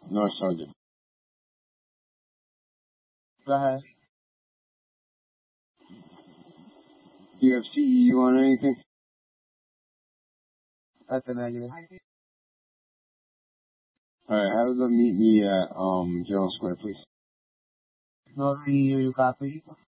No, Sergeant. Go ahead. Do you have CEU on anything? That's a negative. Alright, have them meet me at, General Square, please. No CEU, you copy?